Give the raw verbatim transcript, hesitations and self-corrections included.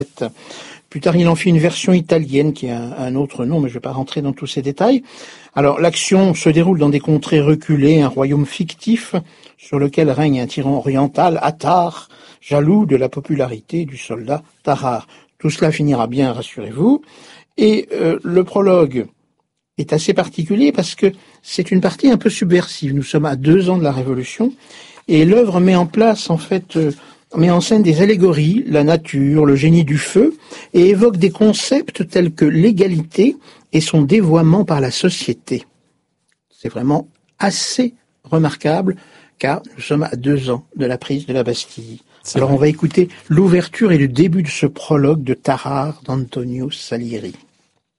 Plus tard, il en fit une version italienne qui a un autre nom, mais je ne vais pas rentrer dans tous ces détails. Alors, l'action se déroule dans des contrées reculées, un royaume fictif sur lequel règne un tyran oriental, Attar, jaloux de la popularité du soldat Tarare. Tout cela finira bien, rassurez-vous. Et euh, le prologue est assez particulier parce que c'est une partie un peu subversive. Nous sommes à deux ans de la Révolution et l'œuvre met en place, en fait, euh, met en scène des allégories, la nature, le génie du feu, et évoque des concepts tels que l'égalité et son dévoiement par la société. C'est vraiment assez remarquable, car nous sommes à deux ans de la prise de la Bastille. C'est Alors vrai. On va écouter l'ouverture et le début de ce prologue de Tarare d'Antonio Salieri.